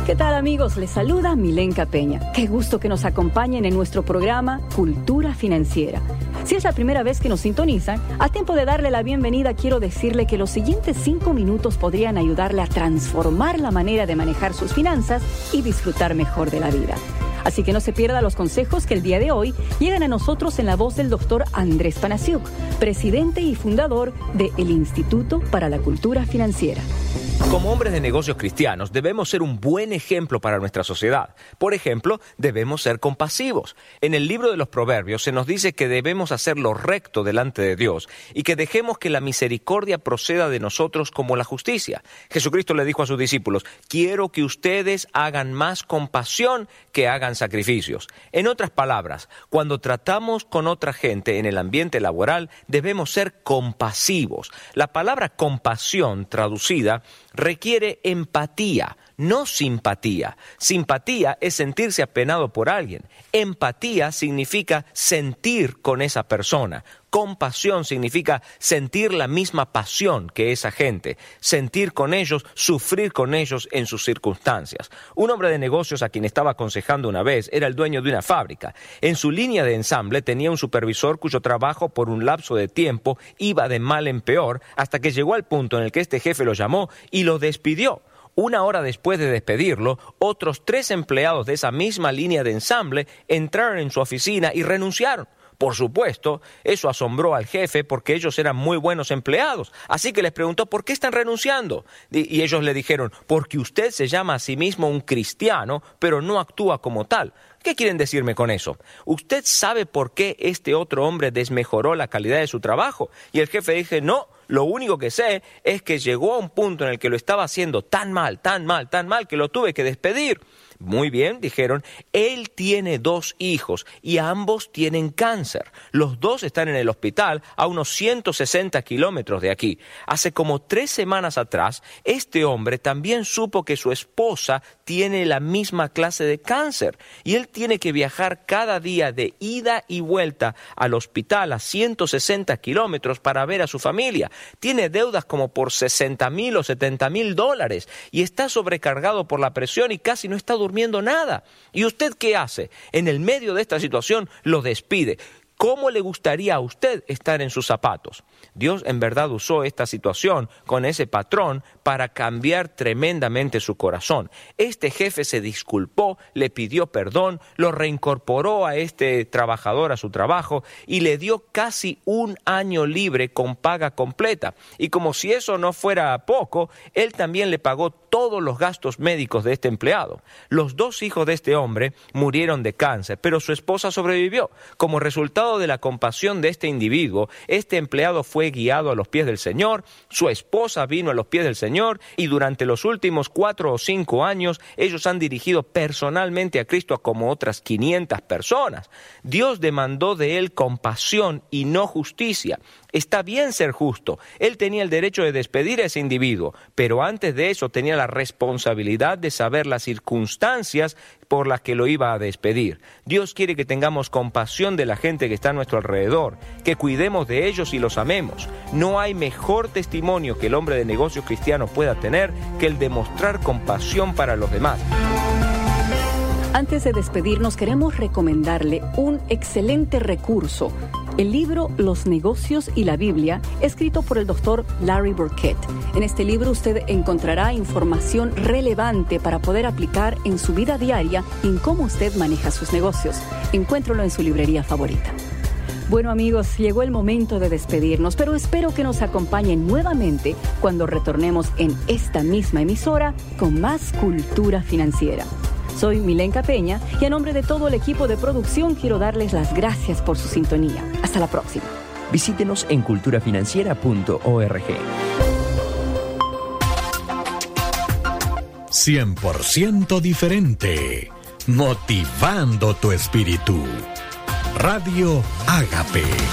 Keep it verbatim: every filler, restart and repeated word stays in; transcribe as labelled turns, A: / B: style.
A: ¿Qué tal, amigos? Les saluda Milenka Peña. Qué gusto que nos acompañen en nuestro programa Cultura Financiera. Si es la primera vez que nos sintonizan, a tiempo de darle la bienvenida, quiero decirle que los siguientes cinco minutos podrían ayudarle a transformar la manera de manejar sus finanzas y disfrutar mejor de la vida. Así que no se pierda los consejos que el día de hoy llegan a nosotros en la voz del doctor Andrés Panasiuk, presidente y fundador del Instituto para la Cultura Financiera.
B: Como hombres de negocios cristianos, debemos ser un buen ejemplo para nuestra sociedad. Por ejemplo, debemos ser compasivos. En el libro de los Proverbios se nos dice que debemos hacer lo recto delante de Dios y que dejemos que la misericordia proceda de nosotros como la justicia. Jesucristo le dijo a sus discípulos: quiero que ustedes hagan más compasión que hagan sacrificios. En otras palabras, cuando tratamos con otra gente en el ambiente laboral, debemos ser compasivos. La palabra compasión, traducida, requiere empatía, no simpatía. Simpatía es sentirse apenado por alguien. Empatía significa sentir con esa persona. Compasión significa sentir la misma pasión que esa gente, sentir con ellos, sufrir con ellos en sus circunstancias. Un hombre de negocios a quien estaba aconsejando una vez era el dueño de una fábrica. En su línea de ensamble tenía un supervisor cuyo trabajo por un lapso de tiempo iba de mal en peor, hasta que llegó al punto en el que este jefe lo llamó y lo despidió. Una hora después de despedirlo, otros tres empleados de esa misma línea de ensamble entraron en su oficina y renunciaron. Por supuesto, eso asombró al jefe porque ellos eran muy buenos empleados. Así que les preguntó: ¿por qué están renunciando? Y ellos le dijeron: porque usted se llama a sí mismo un cristiano, pero no actúa como tal. ¿Qué quieren decirme con eso? ¿Usted sabe por qué este otro hombre desmejoró la calidad de su trabajo? Y el jefe dice: no, lo único que sé es que llegó a un punto en el que lo estaba haciendo tan mal, tan mal, tan mal, que lo tuve que despedir. Muy bien, dijeron, él tiene dos hijos y ambos tienen cáncer. Los dos están en el hospital a unos ciento sesenta kilómetros de aquí. Hace como tres semanas atrás, este hombre también supo que su esposa tiene la misma clase de cáncer y él tiene que viajar cada día de ida y vuelta al hospital a ciento sesenta kilómetros para ver a su familia. Tiene deudas como por sesenta mil o setenta mil dólares y está sobrecargado por la presión y casi no está durmiendo nada. ¿Y usted qué hace? En el medio de esta situación lo despide. ¿Cómo le gustaría a usted estar en sus zapatos? Dios en verdad usó esta situación con ese patrón para cambiar tremendamente su corazón. Este jefe se disculpó, le pidió perdón, lo reincorporó a este trabajador a su trabajo y le dio casi un año libre con paga completa. Y como si eso no fuera poco, él también le pagó todos los gastos médicos de este empleado. Los dos hijos de este hombre murieron de cáncer, pero su esposa sobrevivió. Como resultado de la compasión de este individuo, este empleado fue guiado a los pies del Señor, su esposa vino a los pies del Señor y durante los últimos cuatro o cinco años ellos han dirigido personalmente a Cristo a como otras quinientas personas. Dios demandó de él compasión y no justicia. Está bien ser justo. Él tenía el derecho de despedir a ese individuo, pero antes de eso tenía la responsabilidad de saber las circunstancias por las que lo iba a despedir. Dios quiere que tengamos compasión de la gente que está a nuestro alrededor, que cuidemos de ellos y los amemos. No hay mejor testimonio que el hombre de negocios cristiano pueda tener que el de mostrar compasión para los demás.
A: Antes de despedirnos, queremos recomendarle un excelente recurso, el libro Los negocios y la Biblia, escrito por el doctor Larry Burkett. En este libro usted encontrará información relevante para poder aplicar en su vida diaria y en cómo usted maneja sus negocios. Encuéntralo en su librería favorita. Bueno, amigos, llegó el momento de despedirnos, pero espero que nos acompañen nuevamente cuando retornemos en esta misma emisora con más Cultura Financiera. Soy Milenka Peña y a nombre de todo el equipo de producción quiero darles las gracias por su sintonía. Hasta la próxima.
C: Visítenos en cultura financiera punto org.
D: cien por ciento diferente, motivando tu espíritu. Radio Ágape.